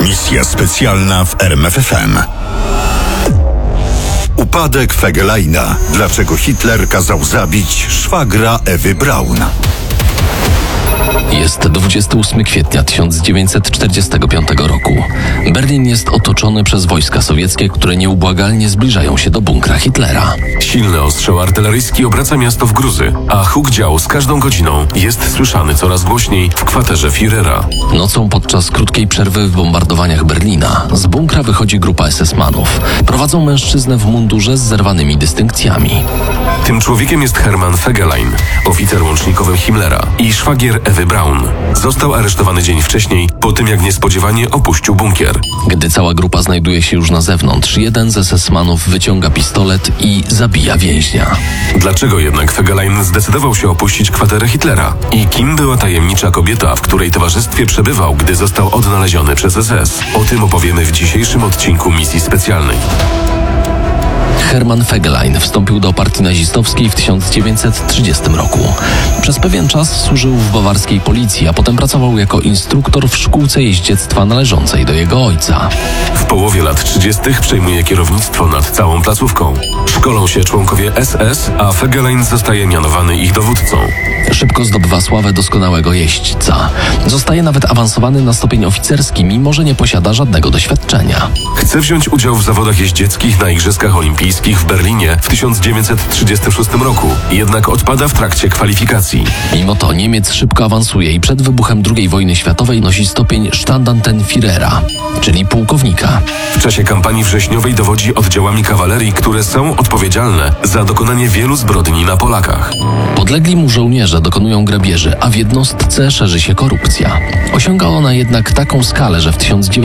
Misja specjalna w RMFFM. Upadek Fegeleina. Dlaczego Hitler kazał zabić szwagra Ewy Braun? Jest 28 kwietnia 1945 roku. Berlin jest otoczony przez wojska sowieckie, które nieubłagalnie zbliżają się do bunkra Hitlera. Silny ostrzał artyleryjski obraca miasto w gruzy, a huk dział z każdą godziną jest słyszany coraz głośniej w kwaterze Führera. Nocą podczas krótkiej przerwy w bombardowaniach Berlina z bunkra wychodzi grupa SS-manów. Prowadzą mężczyznę w mundurze z zerwanymi dystynkcjami. Tym człowiekiem jest Hermann Fegelein, oficer łącznikowy Himmlera i szwagier Ewy Braun. Został aresztowany dzień wcześniej, po tym jak niespodziewanie opuścił bunkier. Gdy cała grupa znajduje się już na zewnątrz, jeden z SS-manów wyciąga pistolet i zabija więźnia. Dlaczego jednak Fegelein zdecydował się opuścić kwaterę Hitlera? I kim była tajemnicza kobieta, w której towarzystwie przebywał, gdy został odnaleziony przez SS? O tym opowiemy w dzisiejszym odcinku Misji Specjalnej. Hermann Fegelein wstąpił do partii nazistowskiej w 1930 roku. Przez pewien czas służył w bawarskiej policji, a potem pracował jako instruktor w szkółce jeździectwa należącej do jego ojca. W połowie lat 30. przejmuje kierownictwo nad całą placówką. Szkolą się członkowie SS, a Fegelein zostaje mianowany ich dowódcą. Szybko zdobywa sławę doskonałego jeźdźca. Zostaje nawet awansowany na stopień oficerski, mimo że nie posiada żadnego doświadczenia. Chce wziąć udział w zawodach jeździeckich na Igrzyskach Olimpijskich w Berlinie w 1936 roku, jednak odpada w trakcie kwalifikacji. Mimo to Niemiec szybko awansuje i przed wybuchem II wojny światowej nosi stopień Standartenführera, czyli pułkownika. W czasie kampanii wrześniowej dowodzi oddziałami kawalerii, które są odpowiedzialne za dokonanie wielu zbrodni na Polakach. Podlegli mu żołnierze dokonują grabieży, a w jednostce szerzy się korupcja. Osiąga ona jednak taką skalę, że w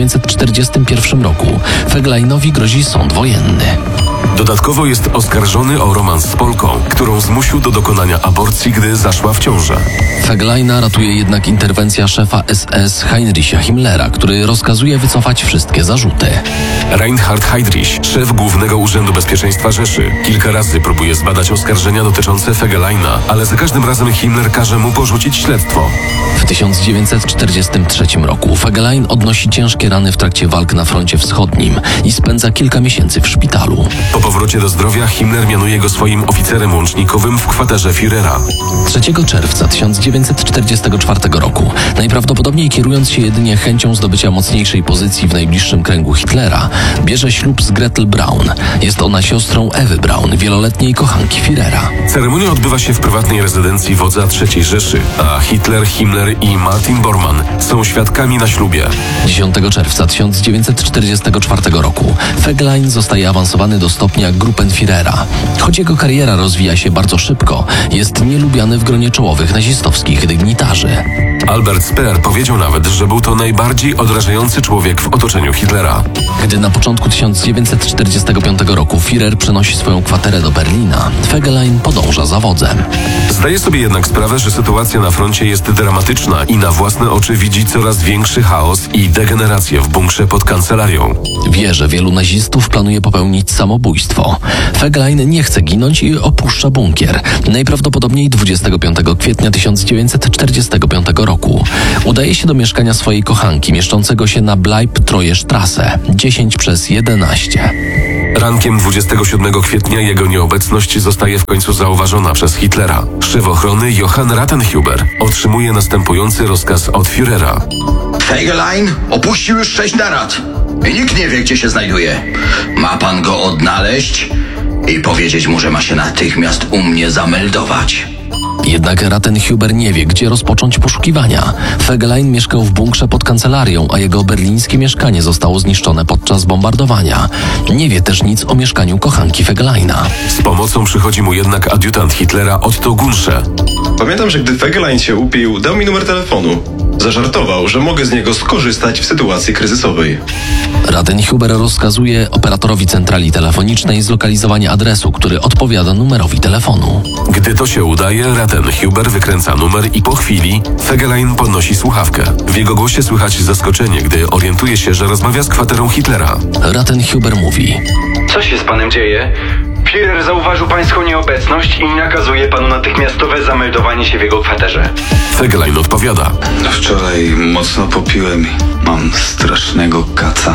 1941 roku Fegeleinowi grozi sąd wojenny. Dodatkowo jest oskarżony o romans z Polką, którą zmusił do dokonania aborcji, gdy zaszła w ciążę. Fegeleina ratuje jednak interwencja szefa SS Heinricha Himmlera, który rozkazuje wycofać wszystkie zarzuty. Reinhard Heydrich, szef Głównego Urzędu Bezpieczeństwa Rzeszy, kilka razy próbuje zbadać oskarżenia dotyczące Fegeleina, ale za każdym razem Himmler każe mu porzucić śledztwo. W 1943 roku Fegelein odnosi ciężkie rany w trakcie walk na froncie wschodnim i spędza kilka miesięcy w szpitalu. Po powrocie do zdrowia Himmler mianuje go swoim oficerem łącznikowym w kwaterze Führera. 3 czerwca 1944 roku, najprawdopodobniej kierując się jedynie chęcią zdobycia mocniejszej pozycji w najbliższym kręgu Hitlera, bierze ślub z Gretel Braun. Jest ona siostrą Ewy Braun, wieloletniej kochanki Führera. Ceremonia odbywa się w prywatnej rezydencji wodza III Rzeszy, a Hitler, Himmler i Martin Bormann są świadkami na ślubie. 10 czerwca 1944 roku Fegelein zostaje awansowany do stopnia Gruppenführera. Choć jego kariera rozwija się bardzo szybko, jest nielubiany w gronie czołowych nazistowskich dygnitarzy. Albert Speer powiedział nawet, że był to najbardziej odrażający człowiek w otoczeniu Hitlera. Gdy na początku 1945 roku Führer przenosi swoją kwaterę do Berlina, Fegelein podąża za wodzem. Zdaje sobie jednak sprawę, że sytuacja na froncie jest dramatyczna i na własne oczy widzi coraz większy chaos i degenerację w bunkrze pod kancelarią. Wie, że wielu nazistów planuje popełnić samobójstwo. Fegelein nie chce ginąć i opuszcza bunkier. Najprawdopodobniej 25 kwietnia 1945 roku. Udaje się do mieszkania swojej kochanki, mieszczącego się na Bleib-Treue-Straße 10/11. Rankiem 27 kwietnia jego nieobecność zostaje w końcu zauważona przez Hitlera. Szef ochrony Johann Rathenhuber otrzymuje następujący rozkaz od Führera. Fegelein opuścił już 6 narad i nikt nie wie, gdzie się znajduje. Ma pan go odnaleźć i powiedzieć mu, że ma się natychmiast u mnie zameldować. Jednak Rathenhuber nie wie, gdzie rozpocząć poszukiwania. Fegelein mieszkał w bunkrze pod kancelarią, a jego berlińskie mieszkanie zostało zniszczone podczas bombardowania. Nie wie też nic o mieszkaniu kochanki Fegeleina. Z pomocą przychodzi mu jednak adiutant Hitlera Otto Gunsche. Pamiętam, że gdy Fegelein się upił, dał mi numer telefonu. Zażartował, że mogę z niego skorzystać w sytuacji kryzysowej. Rathenhuber rozkazuje operatorowi centrali telefonicznej zlokalizowanie adresu, który odpowiada numerowi telefonu. Gdy to się udaje, Rathenhuber wykręca numer i po chwili Fegelein podnosi słuchawkę. W jego głosie słychać zaskoczenie, gdy orientuje się, że rozmawia z kwaterą Hitlera. Rathenhuber mówi: Co się z panem dzieje? Führer zauważył pańską nieobecność i nakazuje panu natychmiastowe zameldowanie się w jego kwaterze. Fegelein odpowiada. Wczoraj mocno popiłem i mam strasznego kaca.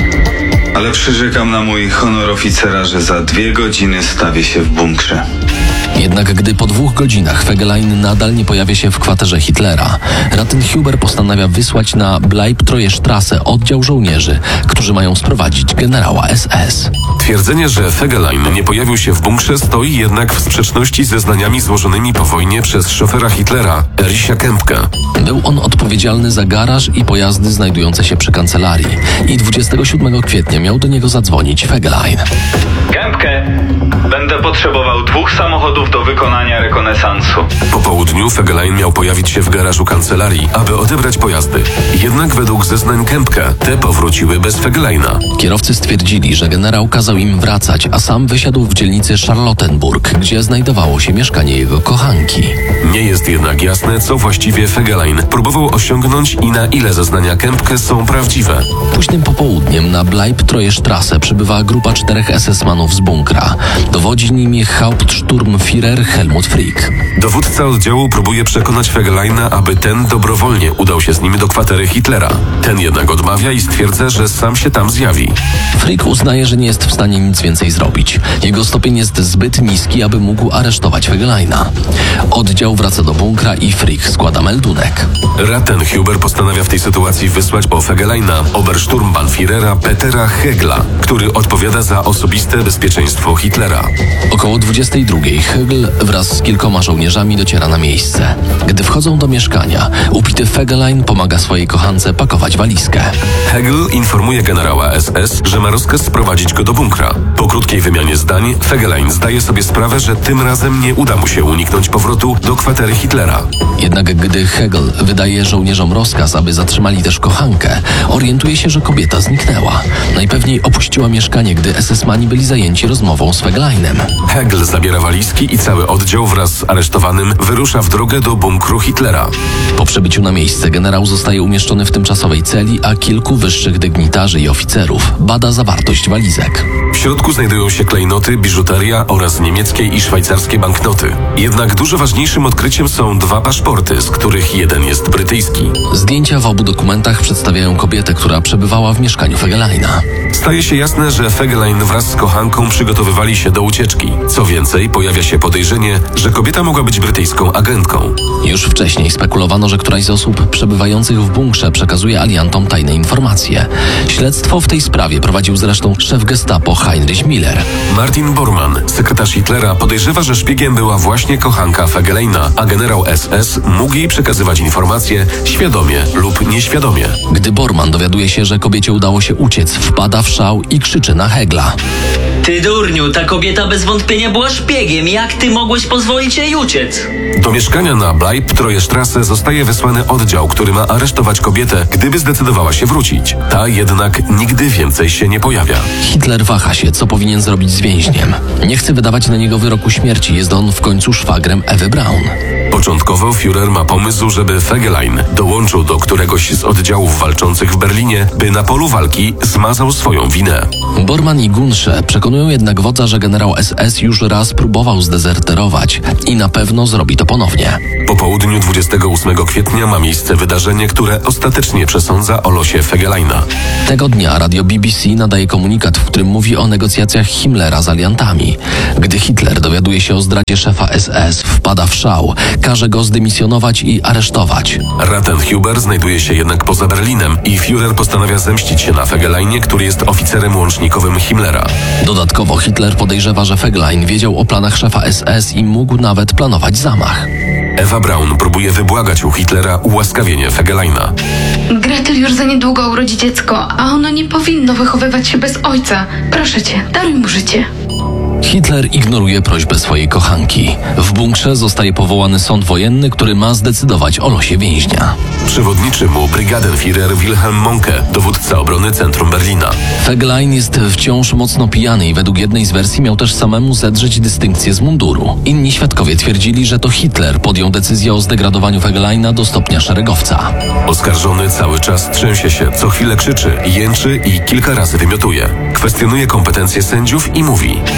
Ale przyrzekam na mój honor oficera, że za 2 godziny stawię się w bunkrze. Jednak gdy po 2 godzinach Fegelein nadal nie pojawia się w kwaterze Hitlera, Rattenhuber postanawia wysłać na Bleibtreuestrasse oddział żołnierzy, którzy mają sprowadzić generała SS. Twierdzenie, że Fegelein nie pojawił się w bunkrze, stoi jednak w sprzeczności ze zeznaniami złożonymi po wojnie przez szofera Hitlera, Ericha Kempkę. Był on odpowiedzialny za garaż i pojazdy znajdujące się przy kancelarii i 27 kwietnia miał do niego zadzwonić Fegelein. Kempke, będę potrzebował 2 samochodów do wykonania rekonesansu. Po południu Fegelein miał pojawić się w garażu kancelarii, aby odebrać pojazdy. Jednak według zeznań Kempke te powróciły bez Fegeleina. Kierowcy stwierdzili, że generał kazał im wracać, a sam wysiadł w dzielnicy Charlottenburg, gdzie znajdowało się mieszkanie jego kochanki. Nie jest jednak jasne, co właściwie Fegelein próbował osiągnąć i na ile zeznania Kempke są prawdziwe. Późnym popołudniem na Bleibtreuestrasse przybywa grupa 4 SS-manów z bunkra. Dowodzi nimi Hauptsturmführer Helmut Frick. Dowódca oddziału próbuje przekonać Fegeleina, aby ten dobrowolnie udał się z nimi do kwatery Hitlera. Ten jednak odmawia i stwierdza, że sam się tam zjawi. Frick uznaje, że nie jest w stanie nic więcej zrobić. Jego stopień jest zbyt niski, aby mógł aresztować Fegeleina. Oddział wraca do bunkra i Frick składa meldunek. Rattenhuber postanawia w tej sytuacji wysłać po Fegeleina Obersturmbannführera Petera Hegla, który odpowiada za osobiste bezpieczeństwo Hitlera. Około 22 Hegl wraz z kilkoma żołnierzami dociera na miejsce. Gdy wchodzą do mieszkania, upity Fegelein pomaga swojej kochance pakować walizkę. Hegl informuje generała SS, że ma rozkaz sprowadzić go do bunkra. Po krótkiej wymianie zdań Fegelein zdaje sobie sprawę, że tym razem nie uda mu się uniknąć powrotu do kwatery Hitlera. Jednak gdy Hegel wydaje żołnierzom rozkaz, aby zatrzymali też kochankę, orientuje się, że kobieta zniknęła. Najpewniej opuściła mieszkanie, gdy SS-mani byli zajęci rozmową z Fegeleinem. Hegl zabiera walizki i cały oddział wraz z aresztowanym wyrusza w drogę do bunkru Hitlera. Po przybyciu na miejsce generał zostaje umieszczony w tymczasowej celi, a kilku wyższych dygnitarzy i oficerów bada zawartość walizek. W środku znajdują się klejnoty, biżuteria oraz niemieckie i szwajcarskie banknoty. Jednak dużo ważniejszym odkryciem są 2 paszporty, z których jeden jest brytyjski. Zdjęcia w obu dokumentach przedstawiają kobietę, która przebywała w mieszkaniu Fegeleina. Staje się jasne, że Fegelein wraz z kochanką przygotowywali się do ucieczki. Co więcej, pojawia się podejrzenie, że kobieta mogła być brytyjską agentką. Już wcześniej spekulowano, że któraś z osób przebywających w bunkrze przekazuje aliantom tajne informacje. Śledztwo w tej sprawie prowadził zresztą szef gestapo Heinrich Miller. Martin Bormann, sekretarz Hitlera, podejrzewa, że szpiegiem była właśnie kochanka Fegeleina, a generał SS mógł jej przekazywać informacje świadomie lub nieświadomie. Gdy Bormann dowiaduje się, że kobiecie udało się uciec, wpada w szał i krzyczy na Hegla. Ty durniu, ta kobieta bez wątpienia była szpiegiem. Jak ty mogłeś pozwolić jej uciec? Do mieszkania na Bleibtreuestrasse zostaje wysłany oddział, który ma aresztować kobietę, gdyby zdecydowała się wrócić. Ta jednak nigdy więcej się nie pojawia. Hitler waha się, co powinien zrobić z więźniem. Nie chce wydawać na niego wyroku śmierci, jest on w końcu szwagrem Ewy Braun. Początkowo Führer ma pomysł, żeby Fegelein dołączył do któregoś z oddziałów walczących w Berlinie, by na polu walki zmazał swoją winę. Bormann i Gunsche przekonują jednak wodza, że generał SS już raz próbował zdezerterować i na pewno zrobi to ponownie. Po południu 28 kwietnia ma miejsce wydarzenie, które ostatecznie przesądza o losie Fegeleina. Tego dnia radio BBC nadaje komunikat, w którym mówi o negocjacjach Himmlera z aliantami. Gdy Hitler dowiaduje się o zdradzie szefa SS, wpada w szał, każe go zdymisjonować i aresztować. Rattenhuber znajduje się jednak poza Berlinem i Führer postanawia zemścić się na Fegeleinie, który jest oficerem łącznikowym Himmlera. Dodatkowo Hitler podejrzewa, że Fegelein wiedział o planach szefa SS i mógł nawet planować zamach. Ewa Braun próbuje wybłagać u Hitlera ułaskawienie Fegeleina. Gretel już za niedługo urodzi dziecko, a ono nie powinno wychowywać się bez ojca. Proszę cię, daruj mu życie. Hitler ignoruje prośbę swojej kochanki. W bunkrze zostaje powołany sąd wojenny, który ma zdecydować o losie więźnia. Przewodniczy mu Brigadenführer Wilhelm Monke, dowódca obrony centrum Berlina. Fegelein jest wciąż mocno pijany i według jednej z wersji miał też samemu zedrzeć dystynkcję z munduru. Inni świadkowie twierdzili, że to Hitler podjął decyzję o zdegradowaniu Fegeleina do stopnia szeregowca. Oskarżony cały czas trzęsie się, co chwilę krzyczy, jęczy i kilka razy wymiotuje. Kwestionuje kompetencje sędziów i mówi: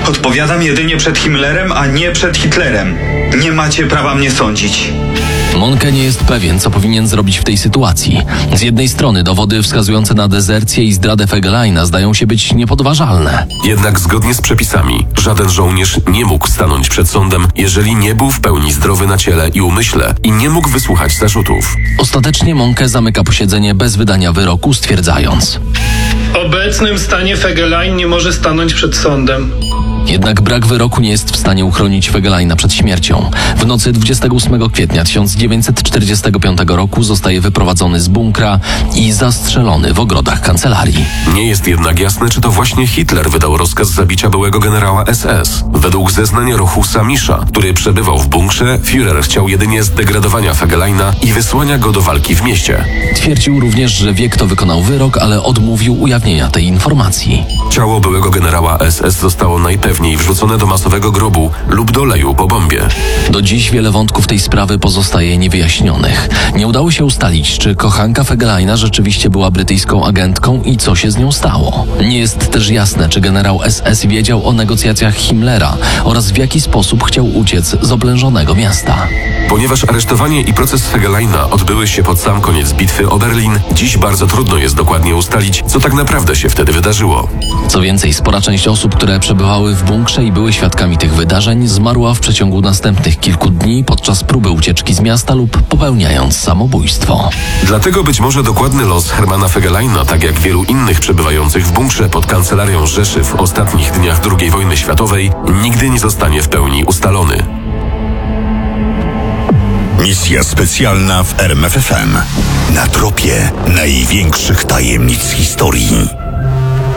Odpowiadam jedynie przed Himmlerem, a nie przed Hitlerem. Nie macie prawa mnie sądzić. Monke nie jest pewien, co powinien zrobić w tej sytuacji. Z jednej strony dowody wskazujące na dezercję i zdradę Fegeleina zdają się być niepodważalne. Jednak zgodnie z przepisami, żaden żołnierz nie mógł stanąć przed sądem, jeżeli nie był w pełni zdrowy na ciele i umyśle i nie mógł wysłuchać zarzutów. Ostatecznie Monke zamyka posiedzenie bez wydania wyroku, stwierdzając: W obecnym stanie Fegelein nie może stanąć przed sądem. Jednak brak wyroku nie jest w stanie uchronić Fegeleina przed śmiercią. W nocy 28 kwietnia 1945 roku zostaje wyprowadzony z bunkra i zastrzelony w ogrodach kancelarii. Nie jest jednak jasne, czy to właśnie Hitler wydał rozkaz zabicia byłego generała SS. Według zeznań Rochusa Misza, który przebywał w bunkrze, Führer chciał jedynie zdegradowania Fegeleina i wysłania go do walki w mieście. Twierdził również, że wie, kto wykonał wyrok, ale odmówił ujawnienia tej informacji. Ciało byłego generała SS zostało najpewniej wrzucone do masowego grobu lub do leju po bombie. Do dziś wiele wątków tej sprawy pozostaje niewyjaśnionych. Nie udało się ustalić, czy kochanka Fegeleina rzeczywiście była brytyjską agentką i co się z nią stało. Nie jest też jasne, czy generał SS wiedział o negocjacjach Himmlera oraz w jaki sposób chciał uciec z oblężonego miasta. Ponieważ aresztowanie i proces Fegeleina odbyły się pod sam koniec bitwy o Berlin, dziś bardzo trudno jest dokładnie ustalić, co tak naprawdę się wtedy wydarzyło. Co więcej, spora część osób, które przebywały w bunkrze i były świadkami tych wydarzeń, zmarła w przeciągu następnych kilku dni podczas próby ucieczki z miasta lub popełniając samobójstwo. Dlatego być może dokładny los Hermana Fegeleina, tak jak wielu innych przebywających w bunkrze pod kancelarią Rzeszy w ostatnich dniach II wojny światowej, nigdy nie zostanie w pełni ustalony. Misja specjalna w RMFFM. Na tropie największych tajemnic historii.